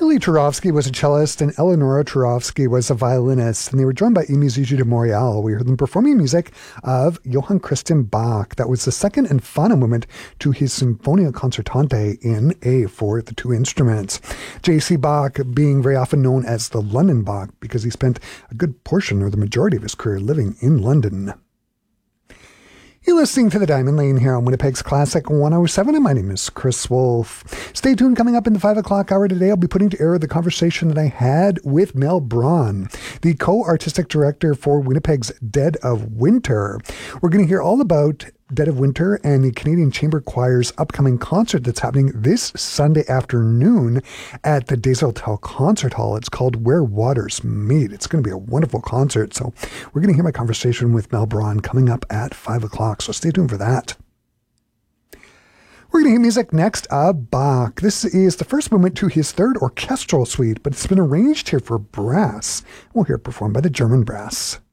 Ilya Turovsky was a cellist and Eleonora Turovsky was a violinist, and they were joined by I Musigi de Montreal. We heard them performing music of Johann Christian Bach. That was the second and final movement to his Sinfonia Concertante in A for the two instruments. J.C. Bach being very often known as the London Bach because he spent a good portion or the majority of his career living in London. You're listening to The Diamond Lane here on Winnipeg's Classic 107, and my name is Chris Wolf. Stay tuned. Coming up in the 5 o'clock hour today, I'll be putting to air the conversation that I had with Mel Braun, the co-artistic director for Winnipeg's Dead of Winter. We're going to hear all about Dead of Winter and the Canadian Chamber Choir's upcoming concert that's happening this Sunday afternoon at the Desautels Concert Hall. It's called Where Waters Meet. It's going to be a wonderful concert. So we're going to hear my conversation with Mel Braun coming up at 5 o'clock. So stay tuned for that. We're going to hear music next of Bach. This is the first movement to his third orchestral suite, but it's been arranged here for brass. We'll hear it performed by the German Brass.